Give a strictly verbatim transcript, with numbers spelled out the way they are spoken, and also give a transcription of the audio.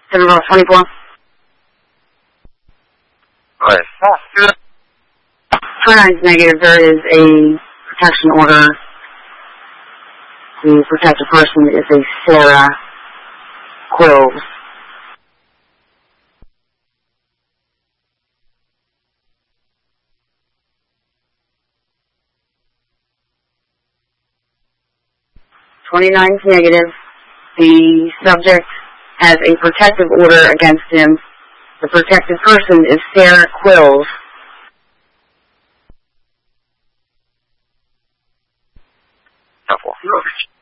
seven twenty-four. Right. twenty-nine is negative. There is a protection order to protect a person. It's a Sarah Quills. twenty-nine is negative. The subject has a protective order against him. The protected person is Sarah Quills. Couple.